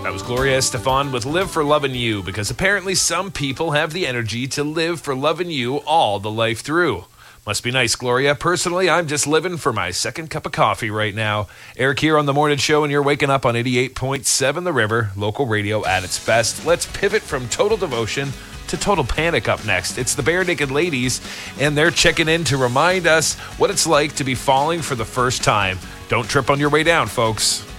That was Gloria Estefan with Live for Lovin' You, because apparently some people have the energy to live for loving you all the life through. Must be nice, Gloria. Personally, I'm just living for my second cup of coffee right now. Eric here on The Morning Show, and you're waking up on 88.7 The River, local radio at its best. Let's pivot from total devotion to total panic up next. It's the Bare Naked Ladies, and they're checking in to remind us what it's like to be falling for the first time. Don't trip on your way down, folks.